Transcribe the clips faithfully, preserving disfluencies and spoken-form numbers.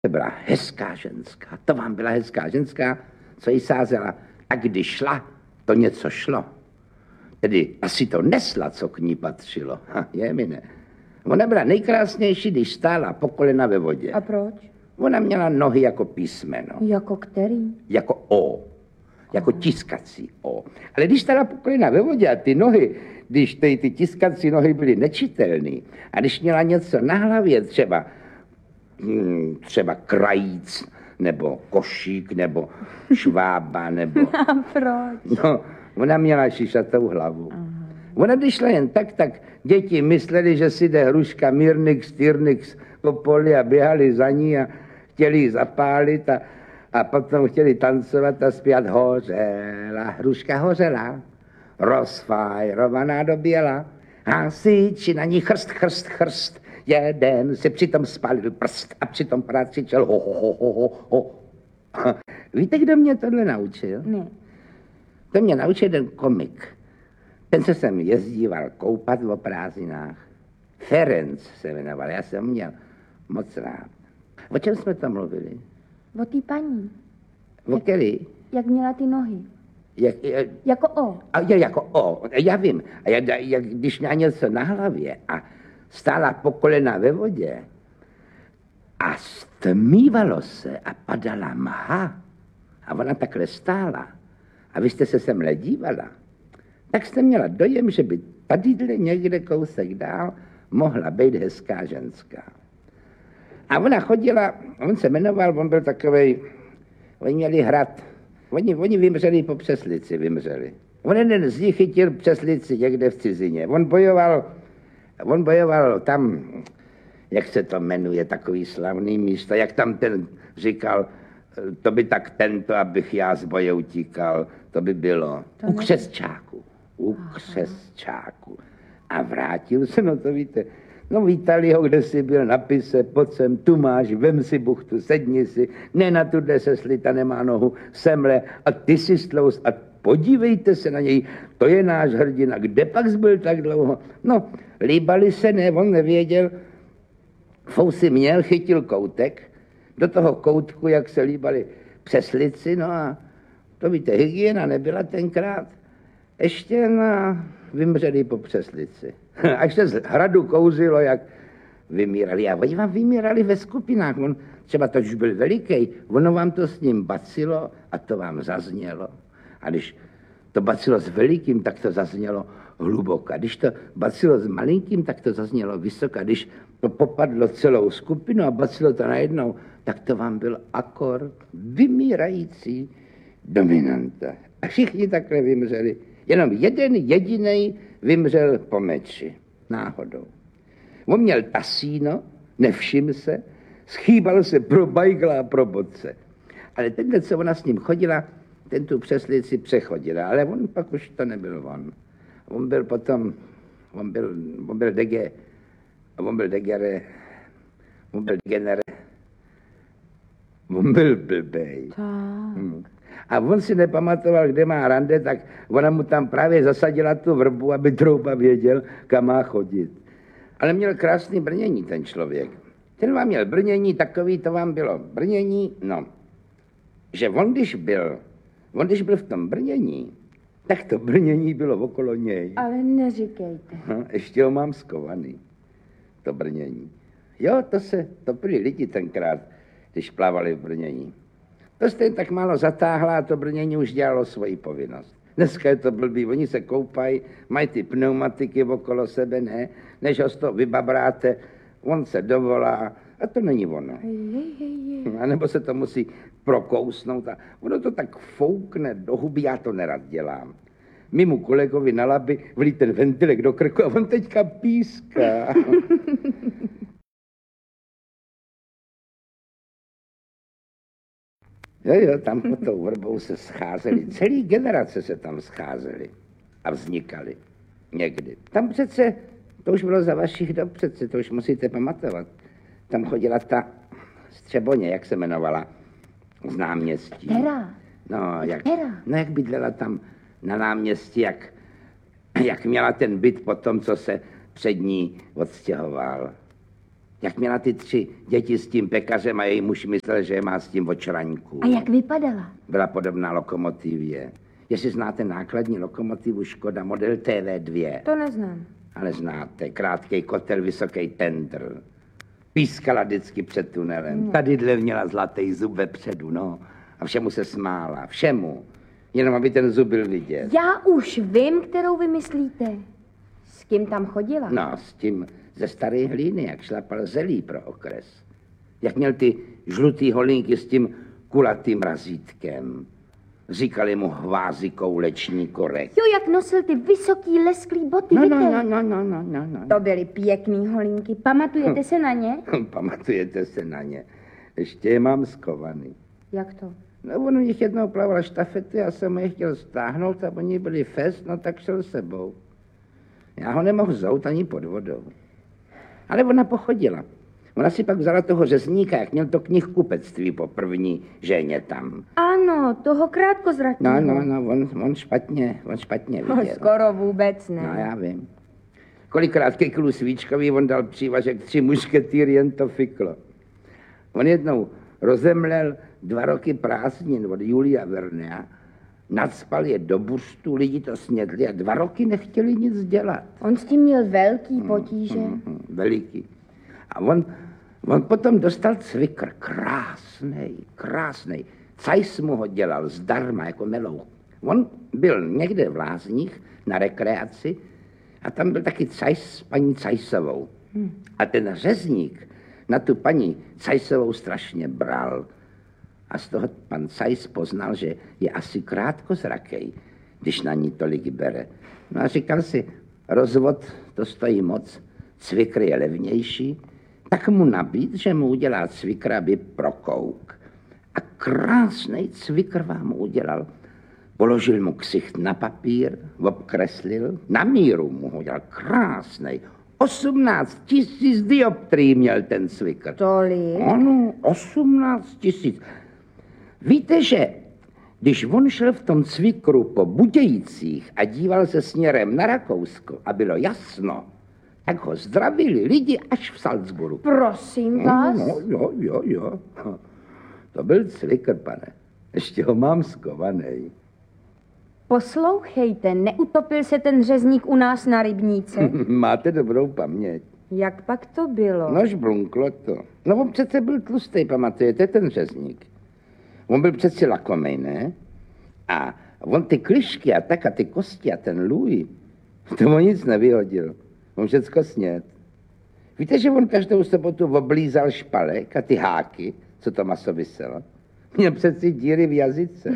To byla hezká ženská, to vám byla hezká ženská, co jí sázela. A když šla, to něco šlo. Tedy asi to nesla, co k ní patřilo. Ha, je mi ne. Ona byla nejkrásnější, když stála po kolena ve vodě. A proč? Ona měla nohy jako písmeno. Jako který? Jako O. Jako tiskací O. Ale když stála po kolena ve vodě a ty nohy, když ty, ty tiskací nohy byly nečitelný a když měla něco na hlavě, třeba, hm, třeba krajíc, nebo košík, nebo švába, nebo... A proč? No, ona měla šišatou hlavu. Aha. Ona když šla jen tak, tak děti mysleli, že si jde hruška Mírnix, Tyrnix po poli a běhali za ní a chtěli ji zapálit a, a potom chtěli tancovat a zpívat hořela, hruška hořela, rozfajrovaná do běla, hasiči na ní chrst, chrst, chrst, jeden si přitom spálil prst a přitom prát křičel ho, ho, ho, ho, ho. Víte, kdo mě tohle naučil? Ne. To mě naučil ten komik. Ten se sem jezdíval koupat o prázdninách. Ferenc se jmenoval, já jsem měl moc rád. O čem jsme tam mluvili? O té paní. O který? Jak měla ty nohy. Jak, jak, Jako O. A já jako O, já vím. A já, jak, když měla něco na hlavě a stála po kolena ve vodě a stmívalo se a padala mha a ona takhle stála a vy jste se semhle dívala, tak jste měla dojem, že by tadyhle někde kousek dál mohla být hezká ženská. A ona chodila, on se jmenoval, on byl takovej, oni měli hrad, oni, oni vymřeli po Přeslici, vymřeli. On jeden z nich chytil Přeslici někde v cizině. On bojoval, on bojoval tam, jak se to jmenuje, takový slavný místo, jak tam ten říkal, to by tak tento, abych já z boje utíkal, to by bylo to u Křesťáku, u Křesťáku. A vrátil se, no to víte, no vítali ho, kde jsi byl, napise, pojď sem, tu máš, vem si buchtu, sedni si, ne na tuhle se slita nemá nohu, semle a ty si stloust a podívejte se na něj, to je náš hrdina, kde pak jsi byl tak dlouho? No, líbali se, ne, on nevěděl, Fousy měl, chytil koutek, do toho koutku, jak se líbali Přeslici, no a to víte, hygiena nebyla tenkrát, ještě na vymřeli po Přeslici. Až se z hradu kouřilo, jak vymírali. A oni vám vymírali ve skupinách. On, třeba to už byl veliký, ono vám to s ním bacilo a to vám zaznělo. A když to bacilo s velikým, tak to zaznělo hluboko. A když to bacilo s malinkým, tak to zaznělo vysoko. A když to popadlo celou skupinu a bacilo to najednou, tak to vám byl akord vymírající dominanta. A všichni takhle vymřeli. Jenom jeden jedinej vymřel po meči, náhodou. On měl tasíno, nevšim se, schýbal se pro bajgla a pro bodce. Ale tenhle, co ona s ním chodila, ten tu Přeslici přechodila, ale on pak už to nebyl on. On byl potom, on byl, on byl dege, on byl degere, on byl degenere, on byl blbej. Hmm. A on si nepamatoval, kde má rande, tak ona mu tam právě zasadila tu vrbu, aby trouba věděl, kam má chodit. Ale měl krásný brnění ten člověk. Ten vám měl brnění, takový to vám bylo brnění, no, že on když byl, on když byl v tom brnění, tak to brnění bylo okolo něj. Ale neříkejte. No, ještě ho mám skovaný, to brnění. Jo, to se, to byli lidi tenkrát, když plavali v brnění. To jste jen tak málo zatáhla a to brnění už dělalo svoji povinnost. Dneska je to blbý, oni se koupají, mají ty pneumatiky okolo sebe, ne? Než ho z toho vybabráte, on se dovolá a to není ono. A nebo se to musí prokousnout a ono to tak foukne do huby, já to nerad dělám. Mimo kolegovi na laby vlít ten ventilek do krku a on teďka píská. Jo, jo, tam pod tou vrbou se scházeli, celý generace se tam scházely a vznikaly někdy. Tam přece, to už bylo za vašich dob přece, to už musíte pamatovat. Tam chodila ta Střeboně, jak se jmenovala, z náměstí. Hera. No, jak, Hera. no, jak bydlela tam na náměstí, jak, jak měla ten byt po tom, co se před ní odstěhoval. Jak měla ty tři děti s tím pekařem a její muž myslel, že je má s tím očraňku. A jak vypadala? Byla podobná lokomotivě. Jestli znáte nákladní lokomotivu Škoda model T V dva. To neznám. Ale znáte, krátký kotel, vysoký tendr. Pískala vždycky před tunelem. No. Tadyhle měla zlatý zub vepředu, no. A všemu se smála, všemu. Jenom aby ten zub byl vidět. Já už vím, kterou vy myslíte. S kým tam chodila? No, s tím ze staré hlíny, jak šlapal zelí pro okres. Jak měl ty žlutý holinky s tím kulatým razítkem. Říkali mu hvázy kouleční korek. Jo, jak nosil ty vysoký lesklý boty, No, víte? no, no, no, no, no, no, no. To byly pěkný holinky. Pamatujete se na ně? Pamatujete se na ně. Ještě je mám skovaný. Jak to? No, on u nich jednou plaval štafety, já jsem je chtěl stáhnout a oni byli fest, no tak šel sebou. Já ho nemohl zout ani pod vodou. Ale ona pochodila. Ona si pak vzala toho řezníka, jak měl to knihkupectví po první ženě tam. Ano, toho krátkozrakého. No, no, no, on, on špatně, on špatně No, viděl. skoro vůbec ne. No, já vím. Kolikrát ke kilu svíčkový on dal přívažek tři mušketýry, jen to fiklo. On jednou rozemlel dva roky prázdnin od Julia Vernea, nacpal je do buřtu, lidi to snědli a dva roky nechtěli nic dělat. On s tím měl velký potíže. Mm, mm, veliký. A on, on potom dostal cvikr, krásnej, krásnej. Cajs mu ho dělal zdarma, jako melou. On byl někde v Lázních na rekreaci a tam byl taky Cajs s paní Cajsovou. Hmm. A ten řezník na tu paní Cajsovou strašně bral. A z toho pan Cajs poznal, že je asi krátkozrakej, když na ní tolik bere. No a říkal si, rozvod to stojí moc, cvikr je levnější, tak mu nabít, že mu udělá cvikr, aby prokouk. A krásnej cvikr vám udělal. Položil mu ksicht na papír, obkreslil, na míru mu ho udělal krásnej. osmnáct tisíc dioptrií měl ten cvikr. Tolik? Ano, osmnáct tisíc. Víte, že když on šel v tom cvikru po Budějcích a díval se směrem na Rakousko a bylo jasno, tak ho zdravili lidi až v Salzburgu. Prosím vás. No, jo, jo, jo. To byl cvikr, pane. Ještě ho mám skovaný. Poslouchejte, neutopil se ten řezník u nás na rybníce? Máte dobrou paměť. Jak pak to bylo? No, žblunklo to. No, on přece byl tlustý, pamatujete, ten řezník. On byl přeci lakomej, ne? A on ty klišky a tak a ty kosti a ten lůj, to on nic nevyhodil. On všecko sněd. Víte, že on každou sobotu oblízal špalek a ty háky, co to maso vyselo? Měl přeci díry v jazyce.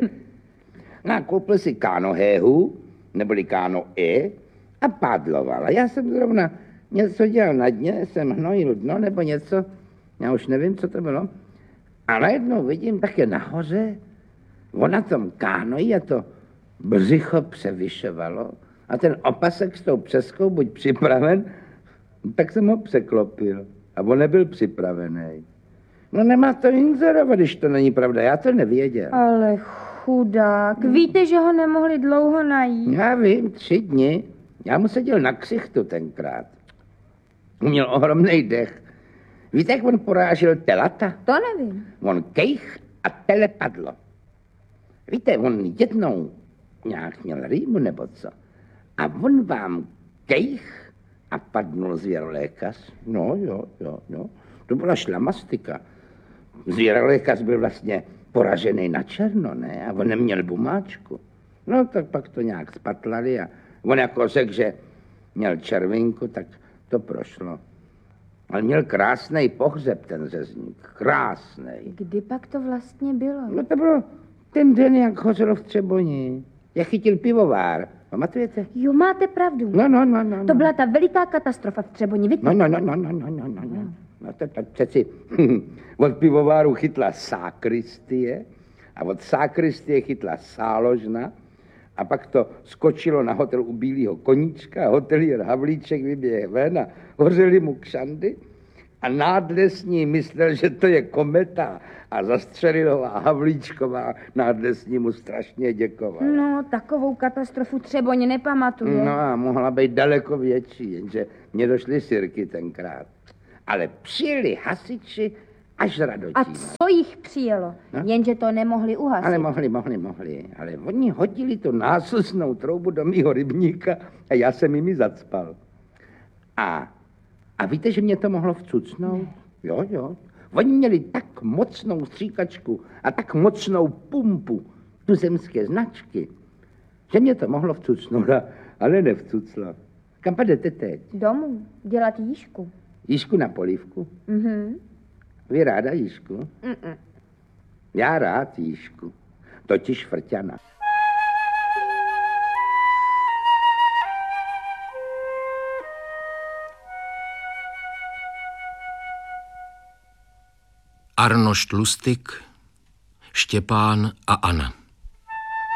No a koupil si káno héhu, neboli káno i, a pádloval. A já jsem zrovna něco dělal na dně, jsem hnojil dno nebo něco, já už nevím, co to bylo. A najednou vidím také nahoře, on na tom kánoji a to břicho převyšovalo a ten opasek s tou přeskou buď připraven, tak jsem ho překlopil a on nebyl připravený. No nemá to inzerovat, když to není pravda, já to nevěděl. Ale chudák, víte, že ho nemohli dlouho najít? Já vím, tři dny. Já mu seděl na ksichtu tenkrát. Měl ohromný dech. Víte, jak on porážel telata? To nevím. On kejch a tele padlo. Víte, on jednou nějak měl rýmu nebo co. A on vám kejch a padnul zvěrolékař. No, jo, jo, jo. To byla šlamastika. Zvěrolékař byl vlastně poražený na černo, ne? A on neměl bumáčku. No, tak pak to nějak spatlali a on jako řekl, že měl červinku, tak to prošlo. Ale měl krásný pohřeb, ten řezník. Krásný. Kdy pak to vlastně bylo? No to bylo ten den, jak hořelo v Třeboni. Jak chytil pivovár. Pamatujete? Jo, máte pravdu. No, no, no, no. To byla ta veliká katastrofa v Třeboni, víte? No, no, no, no, no, no, no, no, no. No to, to přeci od pivováru chytla sákristie a od sákristie chytla sáložna a pak to skočilo na hotel u Bílého koníčka a hotelier Havlíček vyběh ven a hořeli mu kšandy a nádlesní myslel, že to je kometa a Zastřelilová Havlíčková nádlesní mu strašně děkovala. No, takovou katastrofu Třeboně nepamatuje. No a mohla být daleko větší, jenže mě došly sirky tenkrát. Ale přijeli hasiči až z A Radotína. co jich přijelo? No? Jenže to nemohli uhasit. Ale mohli, mohli, mohli. Ale oni hodili tu násusnou troubu do mýho rybníka a já jsem jimi zacpal. A, a víte, že mě to mohlo vcucnout? Ne. Jo, jo. Oni měli tak mocnou stříkačku a tak mocnou pumpu tuzemské značky, že mě to mohlo vcucnout, ale nevcuclo. Kam půjdete teď? Domů, dělat jížku. Jížku na polívku? Mhm. Vy ráda jížku? Mm-mm. Já rád jížku, totiž frťana. Arnošt Lustig, Štěpán a Anna.